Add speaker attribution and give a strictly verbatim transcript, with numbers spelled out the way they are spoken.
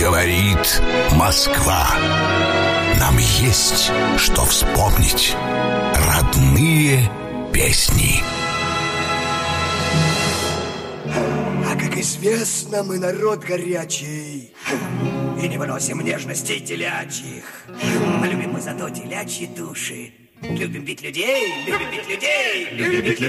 Speaker 1: Говорит Москва. Нам есть что вспомнить. Родные песни.
Speaker 2: А как известно, мы народ горячий и не выносим нежностей телячьих. А любим мы зато телячьи души. Любим бить людей, любим бить людей, любим бить людей.